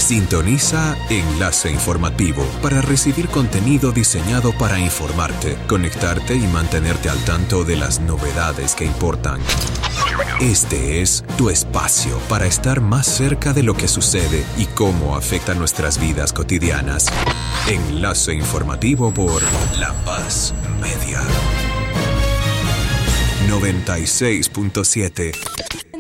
Sintoniza Enlace Informativo para recibir contenido diseñado para informarte, conectarte y mantenerte al tanto de las novedades que importan. Este es tu espacio para estar más cerca de lo que sucede y cómo afecta nuestras vidas cotidianas. Enlace Informativo por La Paz Media 96.7.